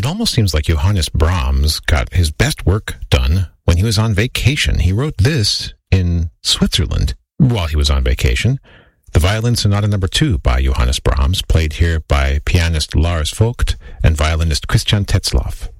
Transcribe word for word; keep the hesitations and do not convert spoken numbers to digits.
It almost seems like Johannes Brahms got his best work done when he was on vacation. He wrote this in Switzerland while he was on vacation. The Violin Sonata Number Two by Johannes Brahms, played here by pianist Lars Vogt and violinist Christian Tetzlaff.